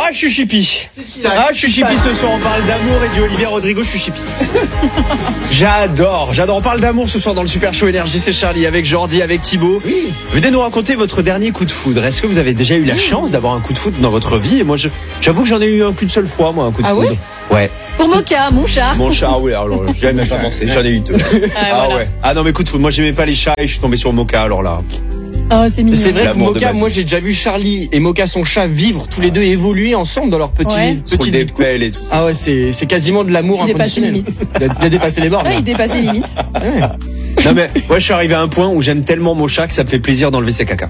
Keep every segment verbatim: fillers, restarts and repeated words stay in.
Ah, je suis chippie. Ah, je suis chippie ce soir. On parle d'amour et du Olivier Rodrigo. Je suis chippie. J'adore, j'adore. On parle d'amour ce soir dans le Super Show Énergie. C'est Charlie avec Jordi, avec Thibaut. Oui. Venez nous raconter votre dernier coup de foudre. Est-ce que vous avez déjà eu la chance d'avoir un coup de foudre dans votre vie? Et moi, je, j'avoue que j'en ai eu un qu'une seule fois, moi, un coup de ah foudre. Ouais. Ouais. Pour Moka, mon chat. Mon chat, oui. Alors, j'ai même pas pensé. J'en ai eu deux. Ah, ah voilà. ouais. Ah non, mais coup de foudre. Moi, j'aimais pas les chats et je suis tombé sur Moka. Alors là. Oh, c'est mignon. C'est vrai que L'amour de Moka, ma vie. moi j'ai déjà vu Charlie et Moka son chat vivre tous les deux évoluer ensemble dans leur petit Ouais. Petit petit des couple. pelles et tout. Ah ouais, c'est c'est quasiment de l'amour Il dépasse les inconditionnel. limites. Il a, il a dépassé les bornes. Ouais, là. il dépasse les limites. Ouais. Non mais moi je suis arrivé à un point où j'aime tellement mon chat que ça me fait plaisir d'enlever ses caca.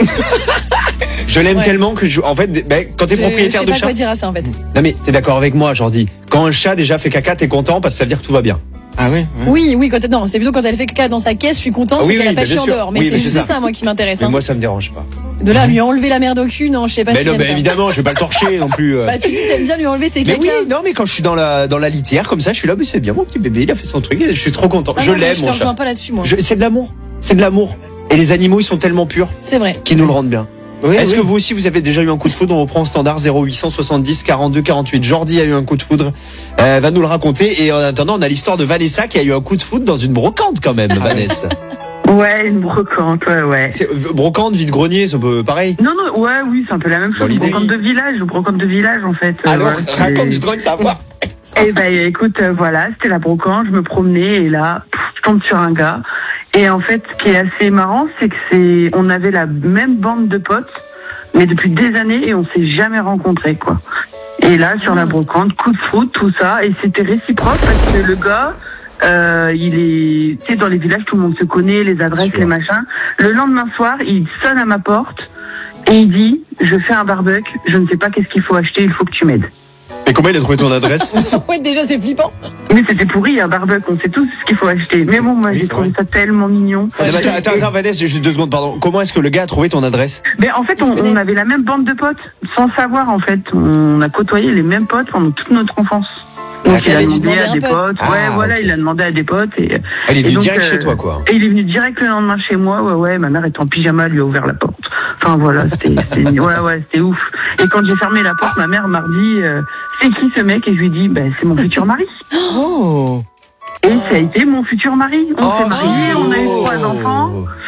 Je l'aime Ouais. tellement que je, en fait, ben, quand t'es Je, je propriétaire sais de pas chat. quoi dire à ça en fait. Non mais t'es d'accord avec moi, Jordi. Quand un chat déjà fait caca, t'es content parce que ça veut dire que tout va bien. Ah ouais, ouais. Oui, oui, quand non, c'est plutôt quand elle fait caca dans sa caisse, je suis contente, Ah oui, c'est qu'elle oui, a pas bah, chié bien en sûr. dehors. Mais Oui, c'est mais juste c'est ça. ça. moi qui m'intéresse. Mais Hein. moi ça me dérange pas. De là, à lui enlever la merde au cul, non, je sais pas Mais si non, j'aime bah, ça. évidemment, je vais pas le torcher non plus. euh. Bah tu dis t'aimes bien lui enlever ses mais caca. oui, non mais quand je suis dans la dans la litière comme ça, je suis là, mais c'est bien mon petit bébé, il a fait son truc, je suis trop content. Ah je non, moi, l'aime Je te mon rejoins chat. pas là-dessus, moi. Je- C'est de l'amour, c'est de l'amour. Et les animaux, ils sont tellement purs C'est vrai. qu'ils nous le rendent bien. Oui, Est-ce oui. que vous aussi vous avez déjà eu un coup de foudre? On reprend au standard zéro huit cent soixante-dix quarante-deux quarante-huit. Jordi a eu un coup de foudre, euh, va nous le raconter. Et en attendant, on a l'histoire de Vanessa qui a eu un coup de foudre dans une brocante quand même. Vanessa, Ouais, une brocante, ouais, ouais. c'est euh, brocante, vide-grenier, c'est un peu pareil. Non, non, ouais, oui, c'est un peu la même Dans chose. l'idée. Brocante de village, brocante de village, en fait. Euh, Alors, voilà, raconte c'est- du truc, ça va. Eh ben, écoute, euh, voilà, c'était la brocante, je me promenais et là, pff, je tombe sur un gars. Et en fait, ce qui est assez marrant, c'est que c'est, on avait la même bande de potes, mais depuis des années et on s'est jamais rencontrés, quoi. Et là, sur la brocante, coup de foudre, tout ça, et c'était réciproque parce que le gars, euh, il est, tu sais, dans les villages, tout le monde se connaît, les adresses, Sûr. les machins. Le lendemain soir, il sonne à ma porte et il dit, je fais un barbecue, je ne sais pas qu'est-ce qu'il faut acheter, il faut que tu m'aides. Mais comment il a trouvé ton adresse? Ouais, déjà c'est flippant. Mais c'était pourri, un barbecue, on sait tous ce qu'il faut acheter. Mais bon, moi, Oui, j'ai c'est trouvé vrai. ça tellement mignon. Attends, attends, attends, Vanessa, juste deux secondes, pardon. Comment est-ce que le gars a trouvé ton adresse? Mais en fait, Ils se on, on connaissent. avait la même bande de potes, sans savoir, en fait. On a côtoyé les mêmes potes pendant toute notre enfance. Donc, il il a avait dû demandé demander à un des pote. potes. Ah, ouais, voilà, ok. il a demandé à des potes. Et, Elle est et venue donc, direct euh, chez toi, quoi. Et il est venu direct le lendemain chez moi. Ouais, ouais, ma mère était en pyjama, elle lui a ouvert la porte. Enfin, voilà, c'était, c'était- ouais, ouais, c'était ouf. Et quand j'ai fermé la porte, ma mère m'a dit, euh, c'est qui ce mec? Et je lui ai dit, ben, c'est mon futur mari. Oh. Et ça a été mon futur mari. On s'est mariés, on a eu trois enfants.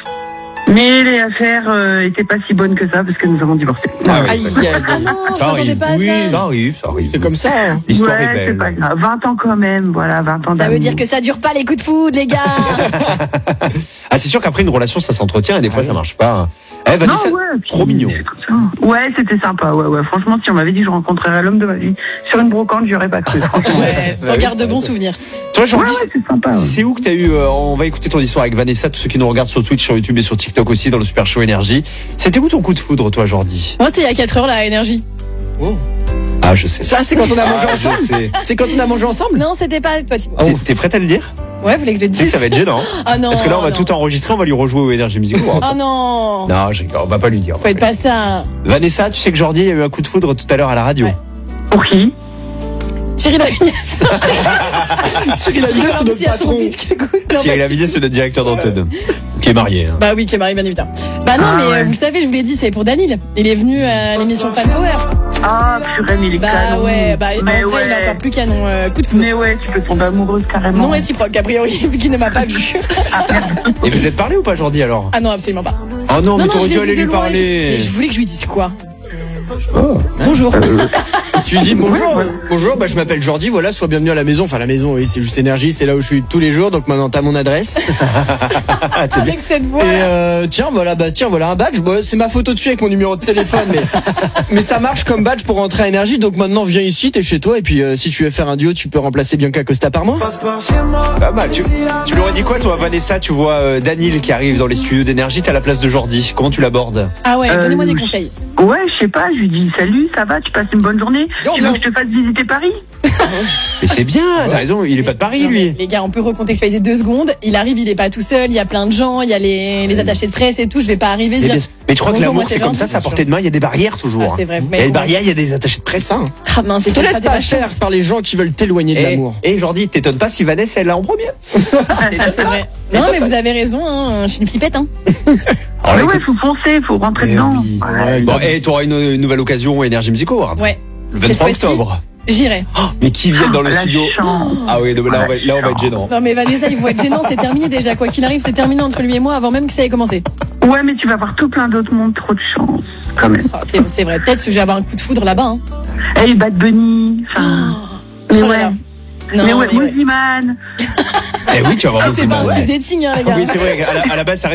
Mais les affaires euh, étaient pas si bonnes que ça parce que nous avons divorcé. Ah ouais, Aïe, ça- aïe, aïe. Ah non, je ça m'attendais arrive. pas à Oui, ça. ça arrive, ça arrive. C'est comme ça. Hein. L'histoire ouais, est c'est belle. pas grave. vingt ans quand même, voilà, vingt ans Ça d'amour. veut dire que ça dure pas les coups de foudre, les gars. Ah, c'est sûr qu'après une relation, ça s'entretient et des fois, Ah ça oui. marche pas. Eh, Non, Vanessa, ouais, puis trop mignon. c'est comme ça. Ouais, c'était sympa, ouais, ouais. Franchement, si on m'avait dit que je rencontrerais l'homme de ma vie sur une brocante, j'y aurais pas cru. Franchement. Ouais, t'en gardes de bons souvenirs. Toi, Ouais, Jordi, ouais, c'est sympa. ouais. c'est où que t'as eu, euh, on va écouter ton histoire avec Vanessa, tous ceux qui nous regardent sur Twitch, sur YouTube et sur TikTok aussi, dans le Super Show Énergie. C'était où ton coup de foudre, toi, Jordi? Moi, c'était il y a quatre heures, la énergie. Oh. Ah, je sais. Ça, c'est quand on a mangé Ah, je ensemble. sais. C'est quand on a mangé ensemble. Non, c'était pas avec toi, Thibaut. T'es- T'es prête à le dire? Ouais, vous voulez que je le Tu sais que dise? ça va être gênant. Ah non. Parce que là, on va non. tout enregistrer, on va lui rejouer au Énergie Music Awards. Oh non. Non, j'ai- on va pas lui dire. on va Faites pas pas ça. lui- Vanessa, tu sais que Jordi a eu un coup de foudre tout à l'heure à la radio. Ouais. Pour qui? Thierry Lavignès. Cyril a Je dit rigole c'est un notre petit à son patron. bisque écoute. Non, Thierry pas- Lavignès, c'est notre directeur d'antenne. Qui est marié. hein. Bah oui, qui est marié, bien évidemment. Bah non, Ah mais euh, ouais. vous le savez, je vous l'ai dit, c'est pour Danil. Il est venu à l'émission Fan Power. Ah, purée, mais il est Bah canon. ouais, bah mais en vrai, il est ouais. encore plus canon. euh, coup de foudre. Mais ouais, tu peux tomber amoureuse carrément. Non réciproque, a priori, vu qu'il ne m'a pas vu. Et vous êtes parlé ou pas, Jordi, alors? Ah non, absolument pas. Oh non, mais non, non, t'aurais je dû l'ai aller vu de lui loin et tout. parler. Mais je voulais que je lui dise quoi? Bonjour. Tu dis bonjour, bonjour, bah je m'appelle Jordi, voilà, sois bienvenu à la maison. Enfin la maison, oui, c'est juste Énergie, c'est là où je suis tous les jours, donc maintenant t'as mon adresse. Avec cette voix. Et euh, tiens, voilà, bah tiens, voilà un badge. Bon, c'est ma photo dessus avec mon numéro de téléphone, mais mais ça marche comme badge pour rentrer à Énergie. Donc maintenant viens ici, t'es chez toi, et puis euh, si tu veux faire un duo, tu peux remplacer Bianca Costa par moi. Pas mal. Tu, tu l'aurais dit quoi, toi, Vanessa? Tu vois euh, Danil qui arrive dans les studios d'Énergie, t'as la place de Jordi. Comment tu l'abordes? Ah ouais, Euh, donnez-moi des conseils. Ouais, je sais pas, je lui dis salut, ça va, tu passes une bonne journée? Non, Tu veux non. que je te fasse visiter Paris? Mais c'est bien, t'as raison, il est pas de Paris, Non, mais lui. les gars, on peut recontextualiser deux secondes. Il arrive, il est pas tout seul. Il y a plein de gens. Il y a les, les attachés de presse et tout. Je vais pas arriver. Mais, Dire. bien- mais tu crois que Bonjour, l'amour, moi, c'est c'est comme Jordi. ça, c'est à portée de main, il y a des barrières toujours. Ah, c'est vrai, vous Il y a m'avez des barrières, il y a des attachés de presse. Hein. Ah mince, c'est Te laisse pas pas faire par les gens qui veulent t'éloigner de l'amour. Et, et Jordi, t'étonnes pas si Vanessa elle l'a en premier. Ah, c'est vrai. Non, mais vous avez raison. Hein. Je suis une flippette. Hein. Alors, Mais écoute- ouais, faut foncer, faut rentrer Eh dedans. oui. Ouais. Bon, et t'auras une, une nouvelle occasion Énergie Music Awards. Ouais. Le Cette vingt-trois fois-ci, octobre. J'irai. Oh, mais qui viennent dans le La studio. chance. Ah oui, non, mais là, on va, là, on va être gênant. Non mais Vanessa, il faut être gênant, c'est terminé déjà. Quoi qu'il arrive, c'est terminé entre lui et moi avant même que ça ait commencé. Ouais, mais tu vas voir tout plein d'autres mondes, trop de chance, quand même. Oh, t'es- c'est vrai, peut-être que je vais avoir un coup de foudre là-bas. Hein. Hey, Bad Bunny. Enfin, mais Oh là ouais. là. Non, mais ouais, mais ouais. Moziman. Eh oui, tu vas voir Ah, c'est pas un Moziman. speed dating, hein, les Ah gars. oui, c'est vrai, à la, à la base, ça